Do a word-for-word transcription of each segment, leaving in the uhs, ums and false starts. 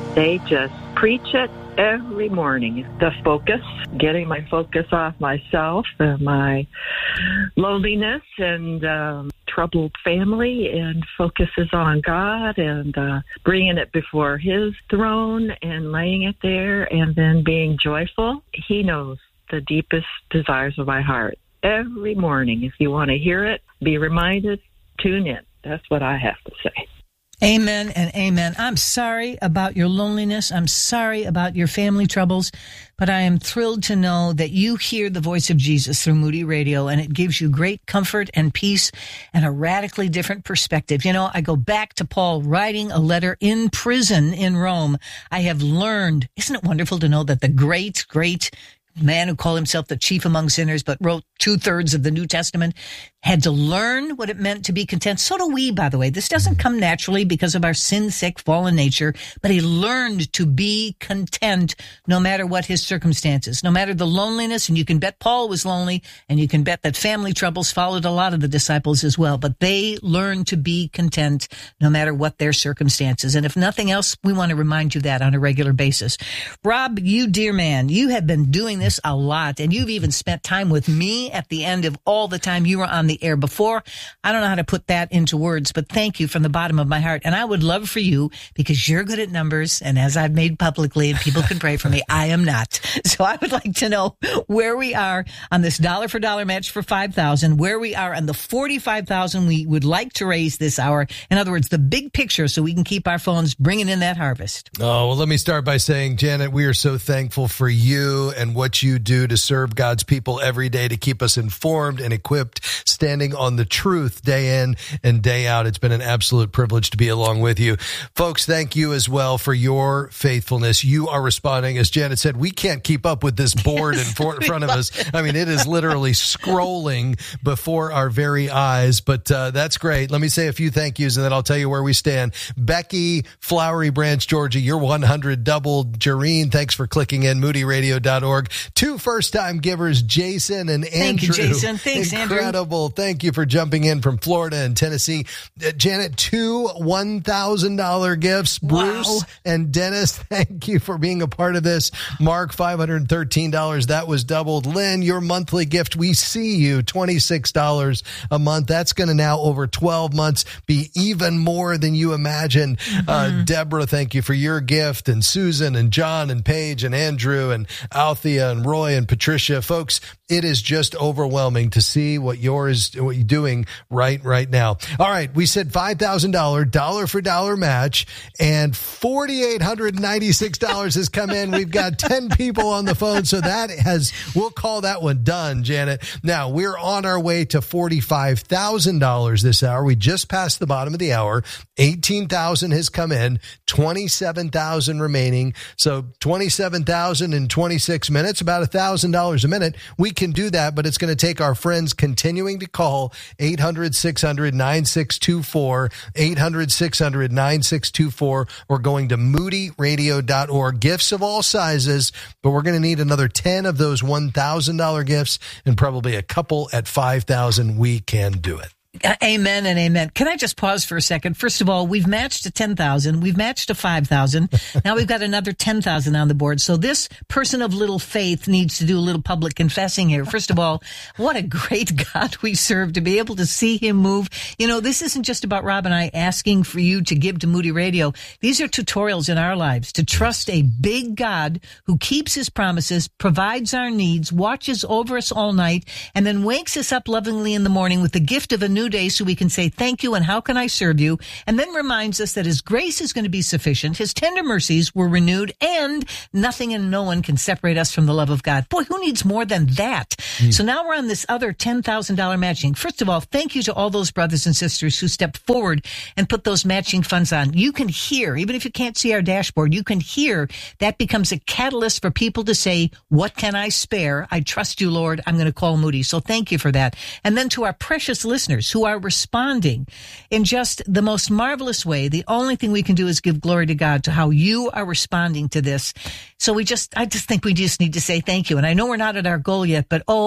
They just preach it every morning. The focus, getting my focus off myself and my loneliness and um, troubled family, and focuses on God and uh, bringing it before His throne and laying it there and then being joyful. He knows the deepest desires of my heart. Every morning, if you want to hear it, be reminded, tune in. That's what I have to say. Amen and amen. I'm sorry about your loneliness. I'm sorry about your family troubles, but I am thrilled to know that you hear the voice of Jesus through Moody Radio, and it gives you great comfort and peace and a radically different perspective. You know, I go back to Paul writing a letter in prison in Rome. I have learned, isn't it wonderful to know that the great, great man who called himself the chief among sinners, but wrote two-thirds of the New Testament, had to learn what it meant to be content. So do we, by the way. This doesn't come naturally because of our sin-sick, fallen nature, but he learned to be content no matter what his circumstances, no matter the loneliness. And you can bet Paul was lonely, and you can bet that family troubles followed a lot of the disciples as well, but they learned to be content no matter what their circumstances. And if nothing else, we want to remind you that on a regular basis. Rob, you dear man, you have been doing this a lot, and you've even spent time with me at the end of all the time you were on the air before. I don't know how to put that into words, but thank you from the bottom of my heart. And I would love for you, because you're good at numbers, and as I've made publicly, and people can pray for me, I am not. So I would like to know where we are on this dollar for dollar match for five thousand, where we are on the forty-five thousand we would like to raise this hour. In other words, the big picture, so we can keep our phones bringing in that harvest. Oh, well, let me start by saying, Janet, we are so thankful for you and what you do to serve God's people every day, to keep us informed and equipped, standing on the truth day in and day out. It's been an absolute privilege to be along with you. Folks, thank you as well for your faithfulness. You are responding. As Janet said, we can't keep up with this board in front of us. I mean, it is literally scrolling before our very eyes, but uh, that's great. Let me say a few thank yous, and then I'll tell you where we stand. Becky, Flowery Branch, Georgia, you're one hundred doubled. Jareen, thanks for clicking in, moody radio dot org. Two first-time givers, Jason and Andrew. Thank you, Jason. Thanks, Andrew. Incredible. Thank you for jumping in from Florida and Tennessee. Uh, Janet, two one thousand dollars gifts. Bruce Wow. and Dennis, thank you for being a part of this. Mark, five hundred thirteen dollars. That was doubled. Lynn, your monthly gift, we see you, twenty-six dollars a month. That's going to now, over twelve months, be even more than you imagined. Mm-hmm. Uh, Deborah, thank you for your gift. And Susan and John and Paige and Andrew and Althea and Roy and Patricia. Folks, it is just overwhelming to see what yours, what you're doing right, right now. All right. We said five thousand dollars dollar for dollar match, and four thousand eight hundred ninety-six dollars has come in. We've got ten people on the phone. So that has, we'll call that one done, Janet. Now we're on our way to forty-five thousand dollars this hour. We just passed the bottom of the hour. eighteen thousand has come in, twenty-seven thousand remaining. So twenty-seven thousand in twenty-six minutes, about one thousand dollars a minute. We can do that, but it's going to take our friends continuing to call eight hundred, six hundred, nine six two four, eight hundred, six hundred, nine six two four. We're going to moody radio dot org. Gifts of all sizes, but we're going to need another ten of those one thousand dollars gifts and probably a couple at five thousand dollars. We can do it. Amen and amen. Can I just pause for a second? First of all, we've matched to ten thousand. We've matched to five thousand. Now we've got another ten thousand on the board. So this person of little faith needs to do a little public confessing here. First of all, what a great God we serve, to be able to see him move. You know, this isn't just about Rob and I asking for you to give to Moody Radio. These are tutorials in our lives to trust a big God who keeps his promises, provides our needs, watches over us all night, and then wakes us up lovingly in the morning with the gift of a new day, so we can say thank you and how can I serve you, and then reminds us that his grace is going to be sufficient, his tender mercies were renewed, and nothing and no one can separate us from the love of God. Boy, who needs more than that? Mm. So now we're on this other ten thousand dollars matching. First of all, thank you to all those brothers and sisters who stepped forward and put those matching funds on. You can hear, even if you can't see our dashboard, you can hear that becomes a catalyst for people to say, what can I spare? I trust you, Lord. I'm going to call Moody. So thank you for that. And then to our precious listeners who are responding in just the most marvelous way. The only thing we can do is give glory to God to how you are responding to this. So we just, I just think we just need to say thank you. And I know we're not at our goal yet, but oh,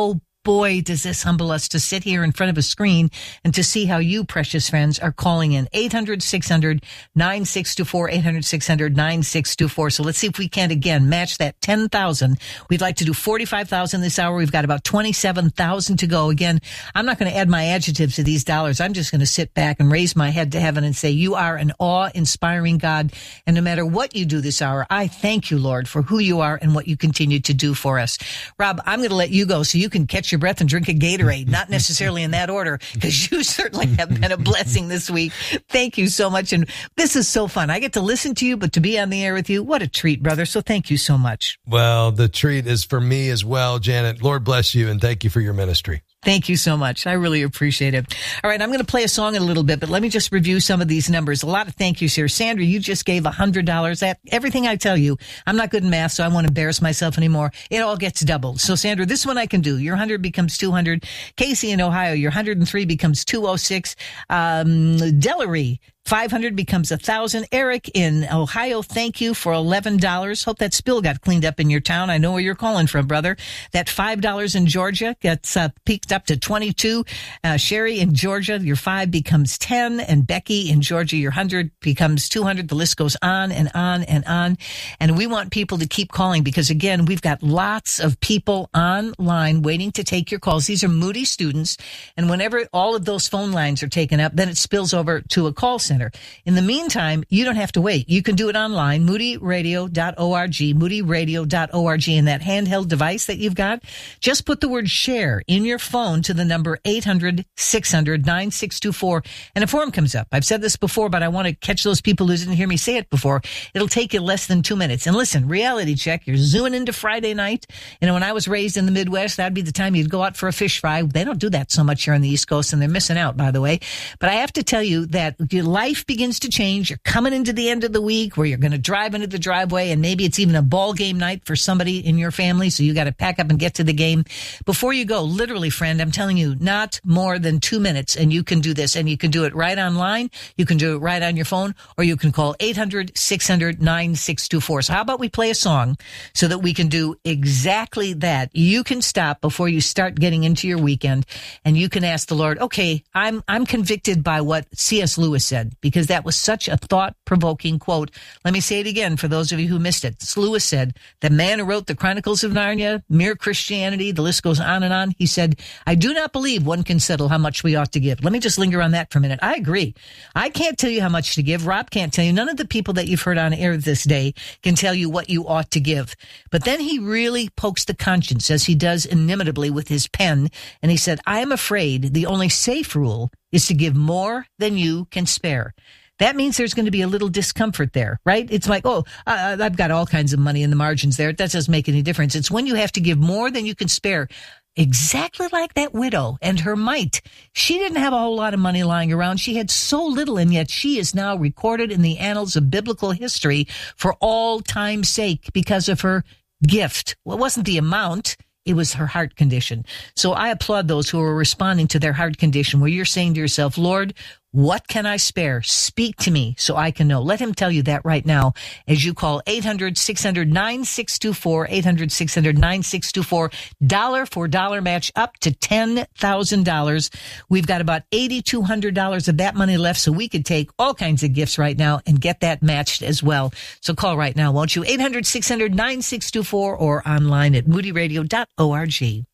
boy, does this humble us to sit here in front of a screen and to see how you, precious friends, are calling in. eight hundred, six hundred, nine six two four, eight hundred, six hundred, nine six two four. So let's see if we can, again, match that ten thousand. We'd like to do forty-five thousand this hour. We've got about twenty-seven thousand to go. Again, I'm not going to add my adjectives to these dollars. I'm just going to sit back and raise my head to heaven and say, you are an awe-inspiring God. And no matter what you do this hour, I thank you, Lord, for who you are and what you continue to do for us. Rob, I'm going to let you go so you can catch your breath and drink a Gatorade, not necessarily in that order, because you certainly have been a blessing this week. Thank you so much. And this is so fun. I get to listen to you, but to be on the air with you, what a treat, brother. So thank you so much. Well, the treat is for me as well, Janet. Lord bless you, and thank you for your ministry. Thank you so much. I really appreciate it. All right, I'm going to play a song in a little bit, but let me just review some of these numbers. A lot of thank yous here. Sandra, you just gave one hundred dollars. That, everything I tell you, I'm not good in math, so I won't embarrass myself anymore. It all gets doubled. So, Sandra, this one I can do. Your one hundred becomes two hundred. Casey in Ohio, your one hundred three becomes two oh six. Um, Delary, five hundred becomes one thousand. Eric in Ohio, thank you for eleven dollars. Hope that spill got cleaned up in your town. I know where you're calling from, brother. That five dollars in Georgia gets uh, peaked up to twenty-two. Uh, Sherry in Georgia, your five becomes ten. And Becky in Georgia, your one hundred becomes two hundred. The list goes on and on and on. And we want people to keep calling because, again, we've got lots of people online waiting to take your calls. These are Moody students. And whenever all of those phone lines are taken up, then it spills over to a call center. In the meantime, you don't have to wait. You can do it online, moody radio dot org, moody radio dot org. And that handheld device that you've got, just put the word share in your phone to the number eight hundred, six hundred, nine six two four, and a form comes up. I've said this before, but I want to catch those people who didn't hear me say it before. It'll take you less than two minutes. And listen, reality check, you're zooming into Friday night. You know, when I was raised in the Midwest, that'd be the time you'd go out for a fish fry. They don't do that so much here on the East Coast, and they're missing out, by the way. But I have to tell you that your life begins to change. You're coming into the end of the week where you're going to drive into the driveway, and maybe it's even a ball game night for somebody in your family, so you got to pack up and get to the game. Before you go, literally, friend, I'm telling you, not more than two minutes, and you can do this, and you can do it right online, you can do it right on your phone, or you can call eight hundred, six hundred, nine six two four. So how about we play a song so that we can do exactly that? You can stop before you start getting into your weekend, and you can ask the Lord, okay, I'm I'm convicted by what C S Lewis said, because that was such a thought-provoking quote. Let me say it again for those of you who missed it. Lewis said, the man who wrote the Chronicles of Narnia, Mere Christianity, the list goes on and on. He said, I do not believe one can settle how much we ought to give. Let me just linger on that for a minute. I agree. I can't tell you how much to give. Rob can't tell you. None of the people that you've heard on air this day can tell you what you ought to give. But then he really pokes the conscience, as he does inimitably with his pen. And he said, I am afraid the only safe rule is to give more than you can spare. That means there's going to be a little discomfort there, right? It's like, oh, uh, I've got all kinds of money in the margins there. That doesn't make any difference. It's when you have to give more than you can spare. Exactly like that widow and her mite. She didn't have a whole lot of money lying around. She had so little, and yet she is now recorded in the annals of biblical history for all time's sake because of her gift. Well, it wasn't the amount. It was her heart condition. So I applaud those who are responding to their heart condition, where you're saying to yourself, Lord, what can I spare? Speak to me so I can know. Let him tell you that right now as you call eight hundred, six hundred, nine six two four, eight hundred, six hundred, nine six two four. Dollar for dollar match up to ten thousand dollars. We've got about eight thousand two hundred dollars of that money left, so we could take all kinds of gifts right now and get that matched as well. So call right now, won't you? eight hundred, six hundred, nine six two four or online at moody radio dot org.